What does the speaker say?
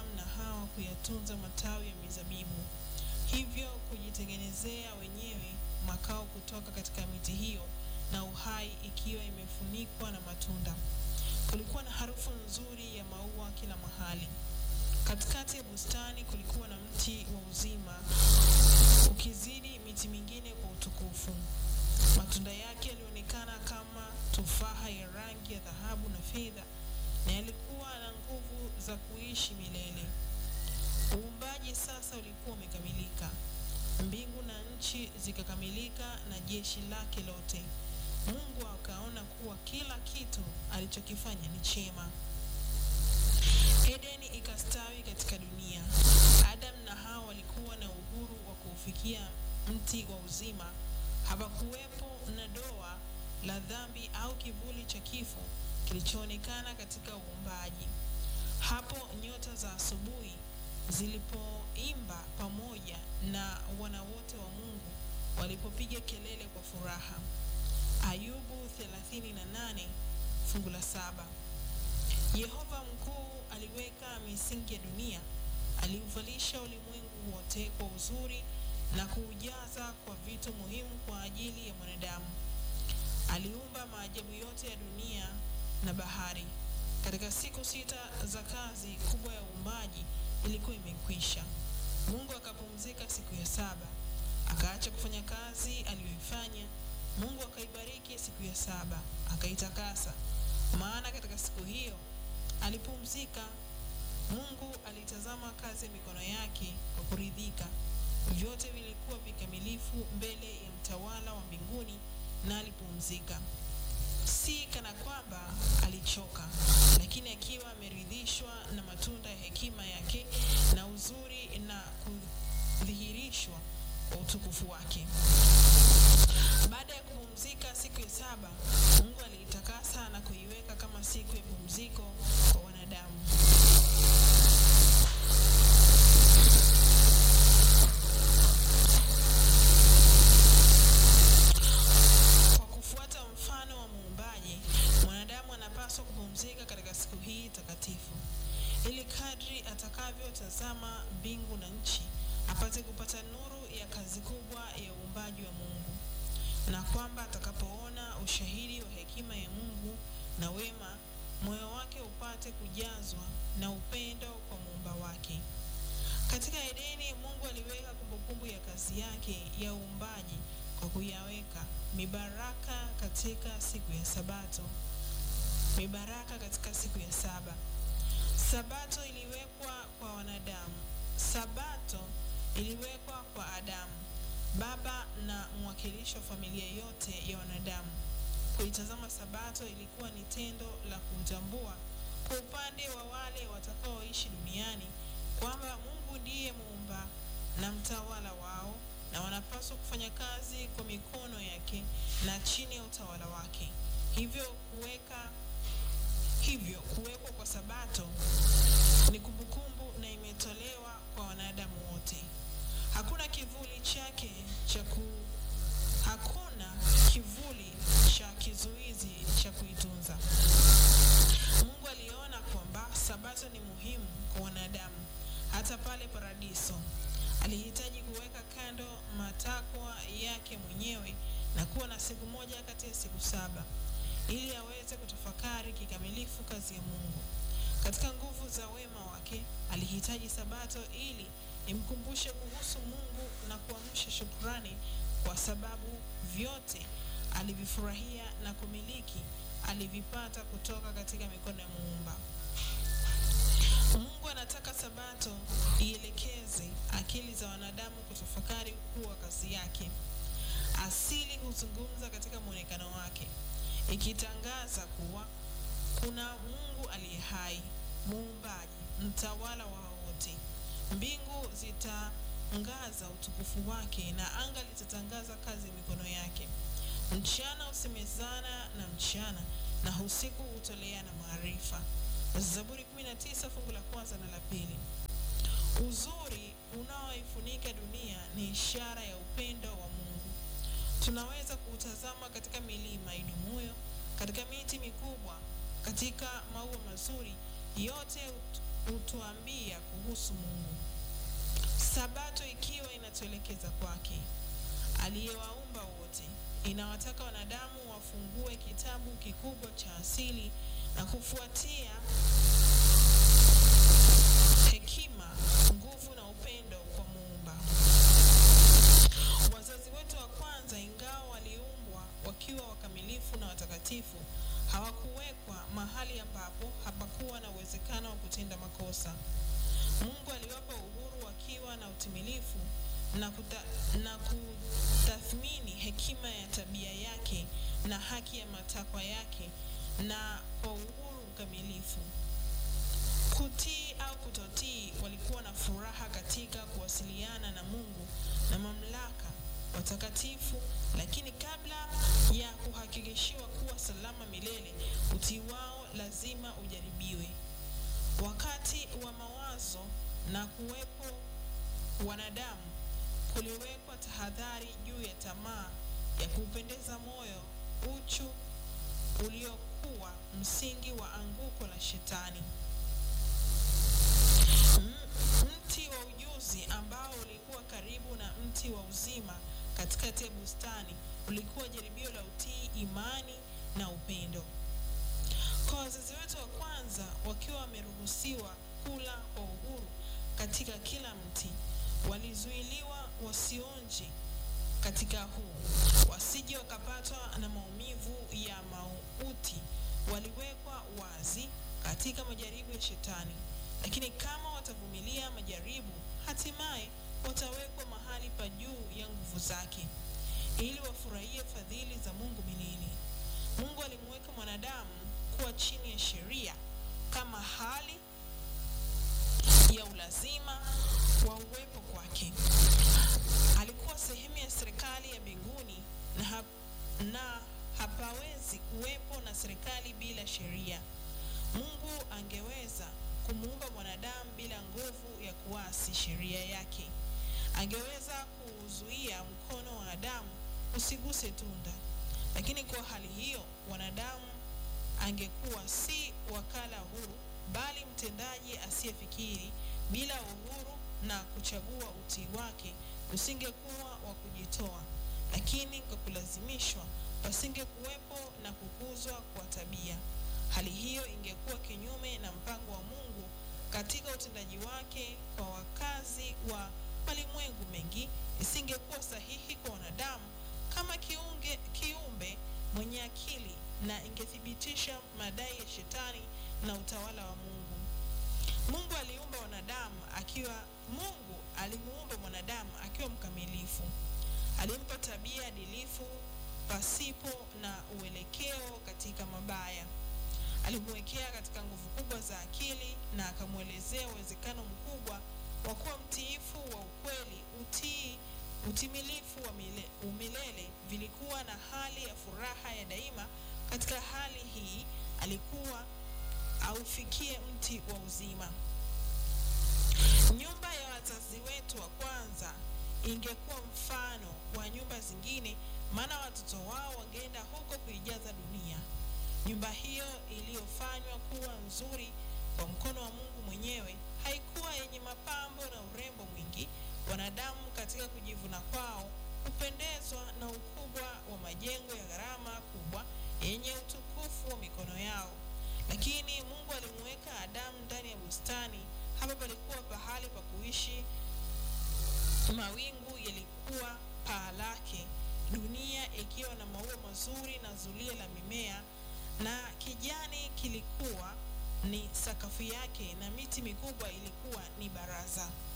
Adam na Hawa kuyatunza matawi ya mizabibu, hivyo kujitengenezea wenyewe makao kutoka katika miti hiyo, na uhai ikiwa imefunikwa na matunda. Kulikuwa na harufu nzuri ya maua kila mahali. Katikati ya bustani kulikuwa na mti wa uzima, ukizidi miti mingine kwa utukufu. Matunda yake yalionekana kama tufaha ya rangi ya dhahabu na fedha, na yalikuwa na nguvu za kuishi milele. Uumbaji sasa ulikuwa umekamilika. Mbingu na nchi zikakamilika na jeshi lake lote. Mungu akaona kuwa kila kitu alichokifanya ni chema. Edeni ikastawi katika dunia. Adam na Hawa walikuwa na uhuru wa kuufikia mti wa uzima. Hapakuwepo na doa la dhambi au kivuli cha kifo kilichoonekana katika uumbaji. Hapo nyota za asubuhi zilipoimba pamoja na wana wote wa Mungu walipopiga kelele kwa furaha. Ayubu 38 fungu la 7. Yehova mkuu aliweka misingi ya dunia, aliuvalisha ulimwengu wote kwa uzuri na kuujaza kwa vitu muhimu kwa ajili ya mwanadamu. Aliumba maajabu yote ya dunia na bahari. Katika siku 6 za kazi kubwa ya uumbaji ilikuwa imekwisha. Mungu akapumzika siku ya 7, akaacha kufanya kazi aliyoifanya. Mungu akaibariki siku ya 7, akaitakasa, maana katika siku hiyo alipumzika. Mungu alitazama kazi ya mikono yake kwa kuridhika. Vyote vilikuwa vikamilifu mbele ya mtawala wa mbinguni, na alipumzika. Si kana kwamba alichoka, lakini akiwa ameridhishwa na matunda ya hekima yake na uzuri na kudhihirishwa kwa utukufu wake. Baada ya kupumzika siku ya 7, Mungu aliitakasa na kuiweka kama siku ya pumziko kwa wanadamu. Kwa kufuata mfano wa muumbaji, mwanadamu anapaswa kupumzika katika siku hii takatifu, ili kadri atakavyotazama mbingu na nchi apate kupata nuru ya kazi kubwa ya uumbaji wa Mungu, na kwamba atakapoona ushahidi wa hekima ya Mungu na wema, moyo wake upate kujazwa na upendo kwa muumba wake. Katika Edeni, Mungu aliweka kumbukumbu ya kazi yake ya uumbaji kwa kuyaweka mibaraka katika siku ya Sabato, mibaraka katika siku ya 7. Sabato iliwekwa kwa wanadamu. Sabato iliwekwa kwa Adamu, baba na mwakilishi wa familia yote ya wanadamu. Kuitazama Sabato ilikuwa ni tendo la kutambua kwa upande wa wale watakaoishi duniani kwamba Mungu ndiye muumba na mtawala wao, na wanapaswa kufanya kazi kwa mikono yake na chini ya utawala wake. Hivyo kuwekwa kwa Sabato ni kumbukumbu na imetolewa kwa wanadamu wote. Hakuna kivuli cha kizuizi cha kuitunza. Mungu aliona kwamba Sabato ni muhimu kwa wanadamu. Hata pale paradiso alihitaji kuweka kando matakwa yake mwenyewe na kuwa na siku moja kati ya siku 7 ili aweze kutafakari kikamilifu kazi ya Mungu. Katika nguvu za wema wake alihitaji Sabato ili imkumbushe kuhusu Mungu na kuamsha shukrani, kwa sababu vyote alivifurahia na kumiliki alivipata kutoka katika mikono ya Muumba. Mungu anataka Sabato ielekeze akili za wanadamu kutafakari ukuu wa kazi yake. Asili huzungumza katika muonekano wake, ikitangaza kuwa kuna Mungu aliye hai, muumbaji, mtawala wa wote. Mbingu zitangaza utukufu wake na anga litatangaza kazi ya mikono yake. Mchana husemezana na mchana, na usiku hutoleana maarifa. Zaburi 19 fungu la 1 na la 2. Uzuri unaoifunika dunia ni ishara ya upendo wa Mungu. Tunaweza kutazama katika milima idumuyo, katika miti mikubwa, katika maua mazuri. Yote hutuambia kuhusu Mungu. Sabato ikiwa inatuelekeza kwake, aliyewaumba wote, inawataka wanadamu wafungue kitabu kikubwa cha asili na kufuatia hekima, nguvu na upendo kwa Muumba. Wazazi wetu wa kwanza, ingawa waliumbwa wakiwa wakamilifu na watakatifu, hawakuwekwa mahali ambapo hapakuwa na uwezekano wa kutenda makosa. Mungu aliwapa uhuru wakiwa na utimilifu na kutathmini hekima ya tabia yake na haki ya matakwa yake, na kwa uhuru mkamilifu. Kutii au kutotii, walikuwa na furaha katika kuwasiliana na Mungu na mamlaka watakatifu, lakini kabla ya kuhakikishiwa kuwa salama milele, utii wao lazima ujaribiwe. Wakati wa mawazo na kuwepo wanadamu, kuliwekwa tahadhari juu ya tamaa ya kupendeza moyo, uchu uliokuwa msingi wa anguko la Shetani. Mti wa ujuzi ambao ulikuwa karibu na mti wa uzima katikati ya bustani ulikuwa jaribio la utii, imani na upendo. Kwa wazazi wetu wa kwanza, wakiwa wameruhusiwa kula kwa uhuru katika kila mti, walizuiliwa wasionje katika huu, wasije wakapatwa na maumivu ya mauti. Waliwekwa wazi katika majaribu ya Shetani, lakini kama watavumilia majaribu, hatimaye watawekwa mahali pa juu ya nguvu zake, ili wafurahie fadhili za Mungu milele. Mungu alimweka mwanadamu kuwa chini ya sheria kama hali ya ulazima wa uwepo kwake. Alikuwa sehemu ya serikali ya mbinguni na hapawezi kuwepo na serikali bila sheria. Mungu angeweza kumuumba mwanadamu bila nguvu ya kuasi sheria yake. Angeweza kuzuia mkono wa Adamu usiguse tunda, lakini kwa hali hiyo wanadamu angekuwa si wakala huru, bali mtendaji asiyefikiri. Bila uhuru na kuchagua utii wake, usingekuwa wa kujitoa, lakini kwa kulazimishwa, pasingekuwepo na kukuzwa kwa tabia. Hali hiyo ingekuwa kinyume na mpango wa Mungu katika utendaji wake kwa wakazi wa malimwengu mengi. Isingekuwa sahihi kwa wanadamu kama kiumbe mwenye akili, na ingethibitisha madai ya Shetani na utawala wa Mungu. Mungu alimuumba mwanadamu akiwa mkamilifu. Alimpa tabia adilifu pasipo na uelekeo katika mabaya. Alimwekea katika nguvu kubwa za akili na akamwelezea uwezekano mkubwa wa kuwa mtiifu wa ukweli. Utimilifu wa umilele vilikuwa na hali ya furaha ya daima. Katika hali hii alikuwa aufikie mti wa uzima. Nyumba ya wazazi wetu wa kwanza ingekuwa mfano wa nyumba zingine, maana watoto wao wangeenda huko kuijaza dunia. Nyumba hiyo iliyofanywa kuwa nzuri kwa mkono wa Mungu mwenyewe haikuwa yenye mapambo na urembo mwingi. Wanadamu katika kujivuna kwao hupendezwa na ukubwa wa majengo ya gharama kubwa yenye utukufu wa mikono yao. Lakini Mungu alimweka Adamu ndani ya bustani. Hapa palikuwa pahali pa kuishi. Mawingu yalikuwa paa lake, dunia ikiwa na maua mazuri na zulia la mimea, na kijani kilikuwa ni sakafu yake, na miti mikubwa ilikuwa ni baraza.